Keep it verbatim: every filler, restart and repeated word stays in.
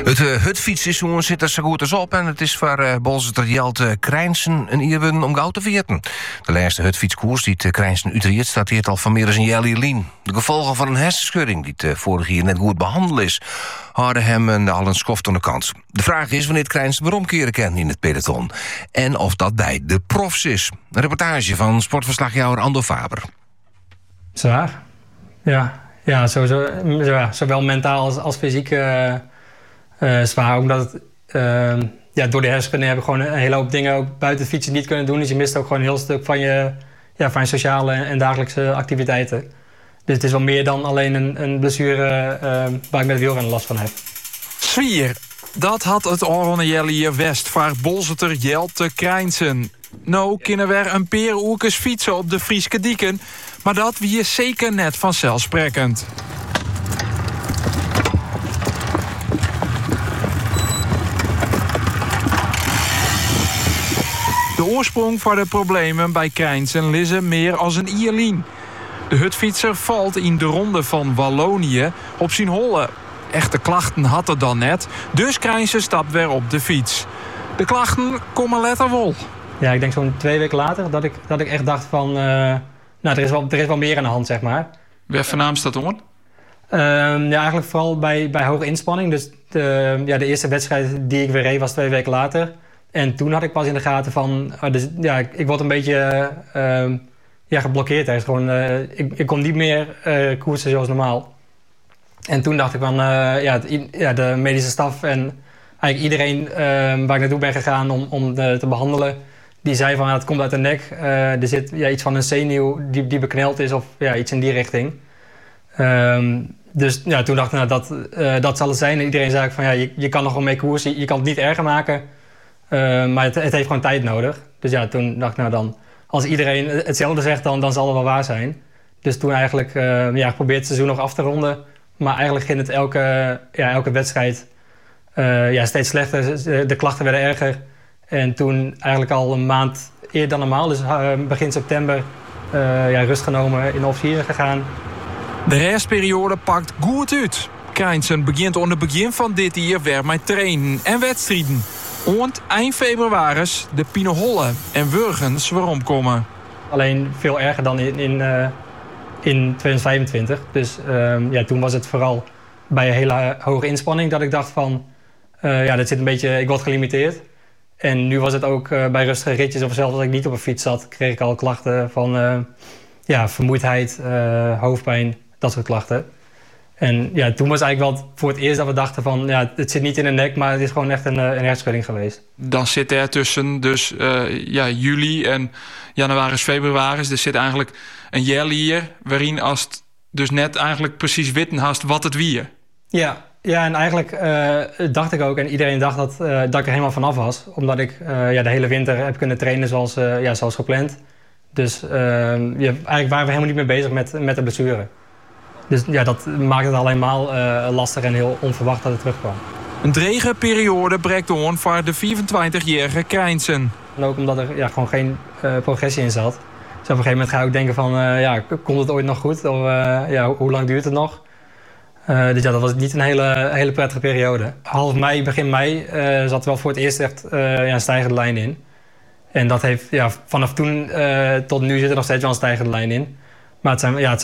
Het uh, hutfietsseizoen zit er zo goed als op en het is voor uh, Bolzeter Jelte Krijnsen een ieven om gauw te vierten. De laatste hutfietskoers die het Krijnsen Utrecht staat al van meer dan een jaar lien. De gevolgen van een hersenschudding die het uh, vorig jaar net goed behandeld is, hadden hem uh, al een schoft aan de kant. De vraag is wanneer het Krijnsen weer omkeren kan in het peloton. En of dat bij de profs is. Een reportage van sportverslagjouwer Ando Faber. Zwaar. Ja, ja sowieso, ja, zowel mentaal als, als fysiek uh, uh, zwaar. Omdat het, uh, ja, door de hersenschudding heb ik gewoon een hele hoop dingen ook buiten fietsen niet kunnen doen. Dus je mist ook gewoon een heel stuk van je, ja, van je sociale en dagelijkse activiteiten. Dus het is wel meer dan alleen een, een blessure uh, waar ik met wielrennen last van heb. Zwier, dat had het Oranje Jellier West voor Bolzeter Jelte Krijnsen. Nou kunnen we een paar oekes fietsen op de Frieske Dieken, maar dat wie zeker net vanzelfsprekend. De oorsprong van de problemen bij Krijnsen liggen meer als een ierlien. De hutfietser valt in de ronde van Wallonië op zijn holle. Echte klachten had er dan net, dus Krijnsen stapt weer op de fiets. De klachten komen later wel. Ja, ik denk zo'n twee weken later dat ik, dat ik echt dacht van... Uh, nou, er is, wel, er is wel meer aan de hand, zeg maar. Waar voornaam staat hoor? Uh, ja, eigenlijk vooral bij, bij hoge inspanning. Dus de, ja, de eerste wedstrijd die ik weer reed was twee weken later. En toen had ik pas in de gaten van... Uh, dus, ja, ik, ik word een beetje uh, ja, geblokkeerd. Hè. Gewoon, uh, ik, ik kon niet meer uh, koersen zoals normaal. En toen dacht ik van... Uh, ja, het, ja, de medische staf en eigenlijk iedereen uh, waar ik naartoe ben gegaan om, om de, te behandelen... Die zei van, ja, het komt uit de nek. Uh, er zit ja, iets van een zenuw die, die bekneld is of ja, iets in die richting. Um, dus ja, toen dacht ik, nou, dat, uh, dat zal het zijn. En iedereen zei van, ja, je, je kan nog wel mee koersen. Je, je kan het niet erger maken. Uh, maar het, het heeft gewoon tijd nodig. Dus ja, toen dacht ik, nou dan... Als iedereen hetzelfde zegt, dan, dan zal het wel waar zijn. Dus toen eigenlijk uh, ja, geprobeerd het seizoen nog af te ronden. Maar eigenlijk ging het elke, ja, elke wedstrijd uh, ja, steeds slechter. De klachten werden erger. En toen eigenlijk al een maand eerder dan normaal, dus uh, begin september, uh, ja, rust genomen, in officieren gegaan. De restperiode pakt goed uit. Krijnsen begint onder het begin van dit jaar weer met trainen en wedstrijden. Want eind februari de Pieneholle en Wurgens weer omkomen. Alleen veel erger dan in, in, uh, in twintig vijfentwintig. Dus uh, ja, toen was het vooral bij een hele hoge inspanning dat ik dacht van... Uh, ja, dat zit een beetje, ik word gelimiteerd. En nu was het ook uh, bij rustige ritjes of zelfs als ik niet op een fiets zat... kreeg ik al klachten van uh, ja, vermoeidheid, uh, hoofdpijn, dat soort klachten. En ja, toen was eigenlijk wel voor het eerst dat we dachten van... ja, het zit niet in de nek, maar het is gewoon echt een, een hersenschudding geweest. Dan zit er tussen dus uh, ja, juli en januari, februari... er zit eigenlijk een jaar hier waarin als het dus net eigenlijk precies weten hast wat het wier. Ja. Ja, en eigenlijk uh, dacht ik ook, en iedereen dacht dat, uh, dat ik er helemaal vanaf was. Omdat ik uh, ja, de hele winter heb kunnen trainen zoals, uh, ja, zoals gepland. Dus uh, ja, eigenlijk waren we helemaal niet meer bezig met, met de blessure. Dus ja, dat maakt het allemaal uh, lastig en heel onverwacht dat het terugkwam. Een drege periode breekt on voor de vierentwintigjarige Krijnsen. En ook omdat er ja, gewoon geen uh, progressie in zat. Dus op een gegeven moment ga je ook denken van, uh, ja, komt het ooit nog goed? Of uh, ja, hoe lang duurt het nog? Uh, dus ja, dat was niet een hele, hele prettige periode. Half mei, begin mei uh, zat er wel voor het eerst echt uh, ja, een stijgende lijn in. En dat heeft, ja, vanaf toen uh, tot nu zit er nog steeds wel een stijgende lijn in. Maar het zijn, ja, het zijn